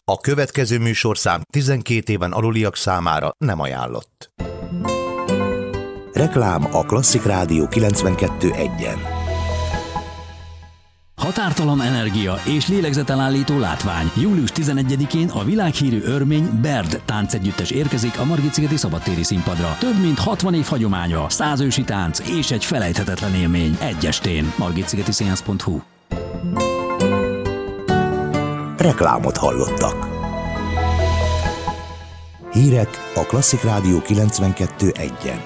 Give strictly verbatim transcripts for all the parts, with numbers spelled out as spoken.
A következő műsorszám tizenkét éven aluliak számára nem ajánlott. Reklám a Klasszik Rádió kilencvenkettő egyen. Határtalan energia és lélegzetelállító látvány. július tizenegyedikén a világhírű örmény Baird táncegyüttes érkezik a Margit-szigeti szabadtéri színpadra. Több mint hatvan év hagyománya, száz ősi tánc és egy felejthetetlen élmény egy estén. margitszigeti színház pont hu. Reklámot hallottak. Hírek a Klasszik Rádió kilencvenkettő egyen.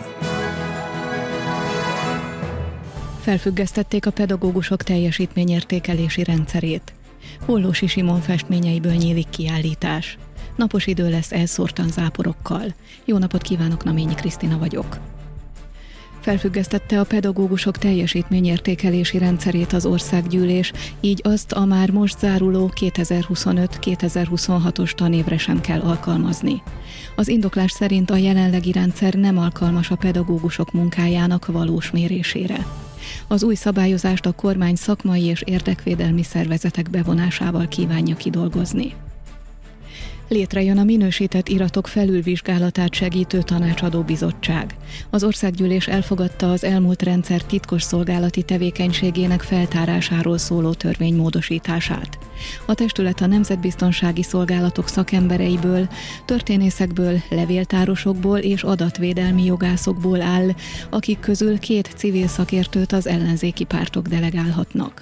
Felfüggesztették a pedagógusok teljesítményértékelési rendszerét. Hollósy Simon festményeiből nyílik kiállítás. Napos idő lesz elszórtan záporokkal. Jó napot kívánok, Naményi Krisztina vagyok. Felfüggesztette a pedagógusok teljesítményértékelési rendszerét az országgyűlés, így azt a már most záruló kétezer-huszonöt kétezer-huszonhatos tanévre sem kell alkalmazni. Az indoklás szerint a jelenlegi rendszer nem alkalmas a pedagógusok munkájának valós mérésére. Az új szabályozást a kormány szakmai és érdekvédelmi szervezetek bevonásával kívánja kidolgozni. Létrejön a minősített iratok felülvizsgálatát segítő tanácsadó bizottság. Az országgyűlés elfogadta az elmúlt rendszer titkosszolgálati tevékenységének feltárásáról szóló törvény módosítását. A testület a nemzetbiztonsági szolgálatok szakembereiből, történészekből, levéltárosokból és adatvédelmi jogászokból áll, akik közül két civil szakértőt az ellenzéki pártok delegálhatnak.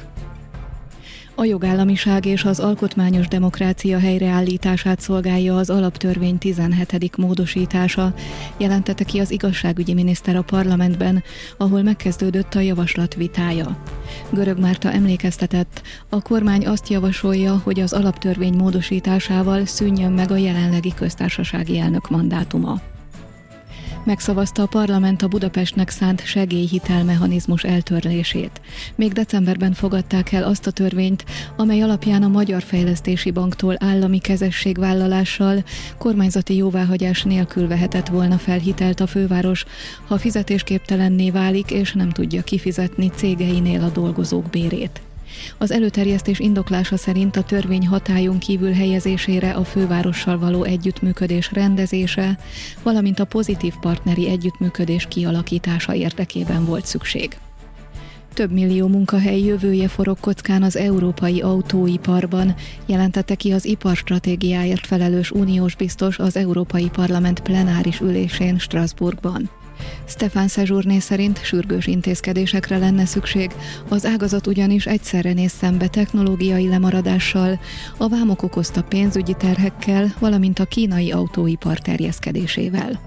A jogállamiság és az alkotmányos demokrácia helyreállítását szolgálja az alaptörvény tizenhetedik módosítása, jelentette ki az igazságügyi miniszter a parlamentben, ahol megkezdődött a javaslat vitája. Görög Márta emlékeztetett, a kormány azt javasolja, hogy az alaptörvény módosításával szűnjön meg a jelenlegi köztársasági elnök mandátuma. Megszavazta a parlament a Budapestnek szánt segélyhitelmechanizmus eltörlését. Még decemberben fogadták el azt a törvényt, amely alapján a Magyar Fejlesztési Banktól állami kezességvállalással, kormányzati jóváhagyás nélkül vehetett volna fel hitelt a főváros, ha fizetésképtelenné válik és nem tudja kifizetni cégeinél a dolgozók bérét. Az előterjesztés indoklása szerint a törvény hatályon kívül helyezésére a fővárossal való együttműködés rendezése, valamint a pozitív partneri együttműködés kialakítása érdekében volt szükség. Több millió munkahely jövője forog kockán az európai autóiparban, jelentette ki az iparstratégiáért felelős uniós biztos az Európai Parlament plenáris ülésén Strasbourgban. Stefan Sejourné szerint sürgős intézkedésekre lenne szükség, az ágazat ugyanis egyszerre néz szembe technológiai lemaradással, a vámok okozta pénzügyi terhekkel, valamint a kínai autóipar terjeszkedésével.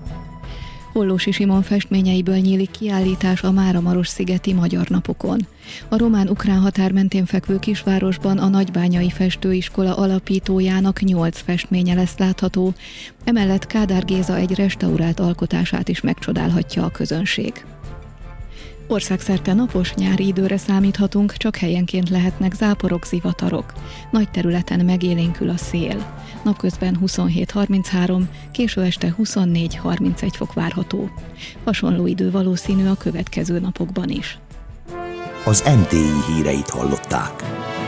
Hollósy Simon festményeiből nyílik kiállítás a Máramarosszigeti Magyar Napokon. A román-ukrán határ mentén fekvő kisvárosban a Nagybányai Festőiskola alapítójának nyolc festménye lesz látható, emellett Kádár Géza egy restaurált alkotását is megcsodálhatja a közönség. Országszerte napos nyári időre számíthatunk, csak helyenként lehetnek záporok, zivatarok. Nagy területen megélénkül a szél. Napközben huszonhét harminchárom, késő este huszonnégy harmincegy fok várható. Hasonló idő valószínű a következő napokban is. Az em té i híreit hallották.